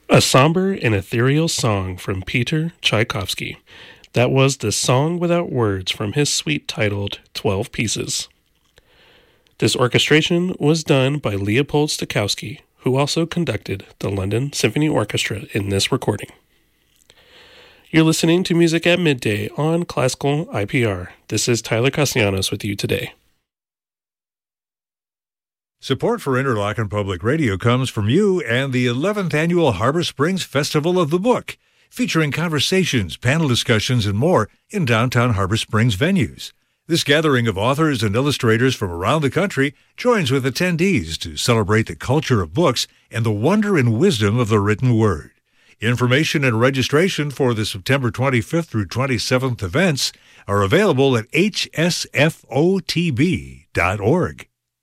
A somber and ethereal song from Peter Tchaikovsky. That was the Song Without Words from his suite titled 12 Pieces. This orchestration was done by Leopold Stokowski, who also conducted the London Symphony Orchestra in this recording. You're listening to Music at Midday on Classical IPR. This is Tyler Castellanos with you today. Support for Interlochen Public Radio comes from you and the 11th Annual Harbor Springs Festival of the Book, featuring conversations, panel discussions, and more in downtown Harbor Springs venues. This gathering of authors and illustrators from around the country joins with attendees to celebrate the culture of books and the wonder and wisdom of the written word. Information and registration for the September 25th through 27th events are available at hsfotb.org.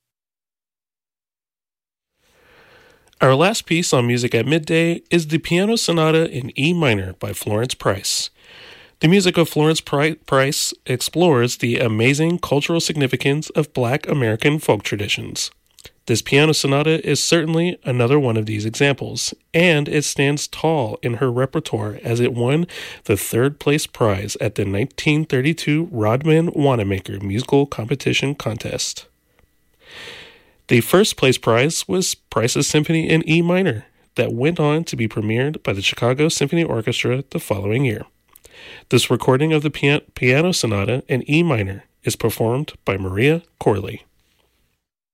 Our last piece on Music at Midday is the Piano Sonata in E minor by Florence Price. The music of Florence Price explores the amazing cultural significance of Black American folk traditions. This piano sonata is certainly another one of these examples, and it stands tall in her repertoire as it won the third-place prize at the 1932 Rodman Wanamaker Musical Competition Contest. The first-place prize was Price's Symphony in E minor that went on to be premiered by the Chicago Symphony Orchestra the following year. This recording of the piano sonata in E minor is performed by Maria Corley.